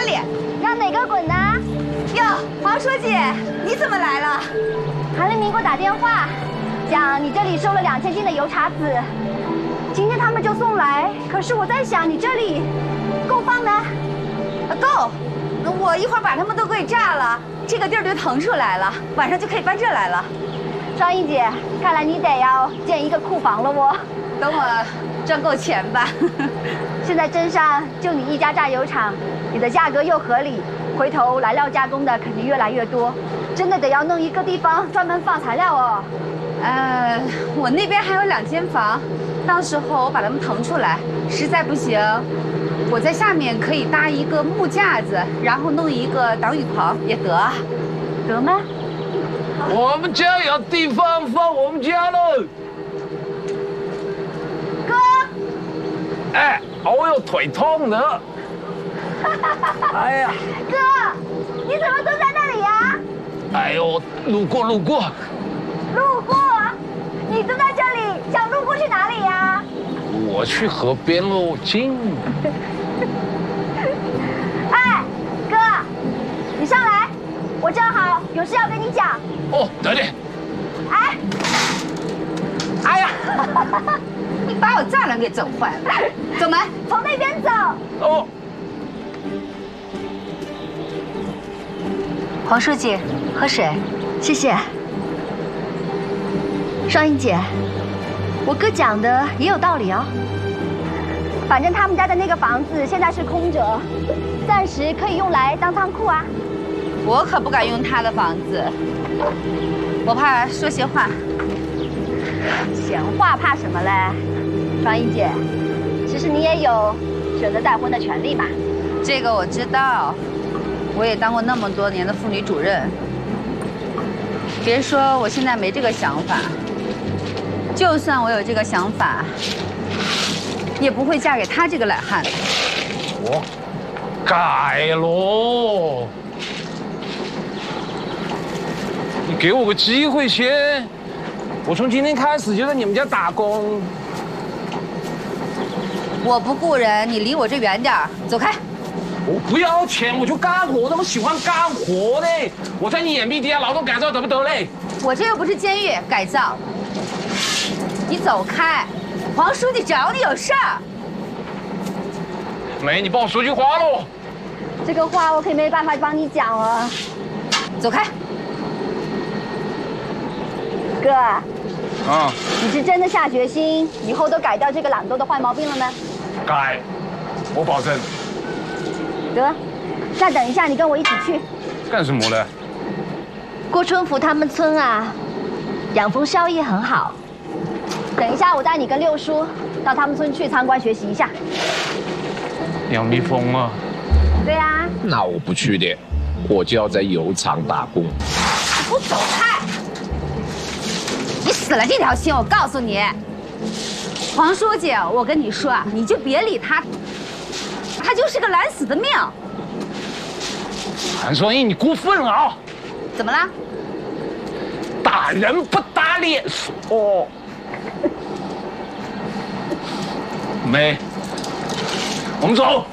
滚脸！ 让哪个滚呢？ 哟，黄书记，你怎么来了？ 韩立明给我打电话，讲你这里收了2000斤的油茶籽，今天他们就送来。可是我在想，你这里够放吗？ 够，我一会儿把他们都给炸了，这个地儿就腾出来了，晚上就可以搬这儿来了。 双英姐，看来你得要建一个库房了哦。 等我赚够钱吧。 现在镇上就你一家榨油厂，你的价格又合理，回头来料加工的肯定越来越多，真的得要弄一个地方专门放材料哦。 我那边还有2间房，到时候我把它们腾出来，实在不行，我在下面可以搭一个木架子，然后弄一个挡雨棚也得啊， 得吗？ 我们家有地方放我们家了。 哥， 哎，我有腿痛的。哎呀， 哥，你怎么蹲在那里呀？ 哎呦，路过。 路过？你蹲在这里，想路过去哪里呀？ 我去河边喽，近。 哎，哥，你上来，我正好有事要跟你讲。 哦，等等。 哎呀，你把我栅栏给整坏了。走门， 从那边走。 哦。 黄书记，喝水，谢谢。双英姐，我哥讲的也有道理哦。反正他们家的那个房子现在是空着，暂时可以用来当仓库啊。 我可不敢用他的房子，我怕说闲话。 闲话怕什么嘞？双英姐，其实你也有选择再婚的权利嘛。 这个我知道，我也当过那么多年的妇女主任。别说我现在没这个想法，就算我有这个想法，也不会嫁给他这个懒汉子。 我改喽，你给我个机会先。我从今天开始就在你们家打工。 我不雇人，你离我这远点儿，走开。 我不要钱，我就干活，我那么喜欢干活嘞。我在你眼皮底下劳动改造得不得嘞？ 我这又不是监狱改造。你走开，黄书记找你有事儿。 梅，你帮我说句话喽。 这个话我可没办法帮你讲了。 走开。 哥， 啊， 你是真的下决心以后都改掉这个懒惰的坏毛病了吗？ 改，我保证。 得，那等一下你跟我一起去。 干什么呢？ 郭春福他们村啊，养蜂效益很好。等一下我带你跟六叔到他们村去参观学习一下。 养蜜蜂啊？ 对啊。 那我不去的，我就要在油厂打工。 你不走开！你死了这条心，我告诉你，黄书记，我跟你说啊，你就别理他，他就是个懒死的命。 韩双英，你过分了啊！ 怎么了？ 打人不打脸哦。梅，我们走。